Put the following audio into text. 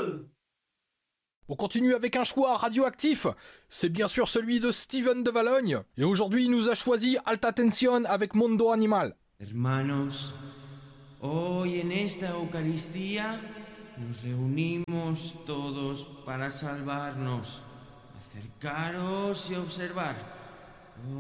On continue avec un choix radioactif. C'est bien sûr celui de Steven de Valogne. Et aujourd'hui, il nous a choisi Alta Tension avec Mondo Animal. Hermanos, hoy en esta Eucaristía nos reunimos todos para salvarnos. Acercaros y observar.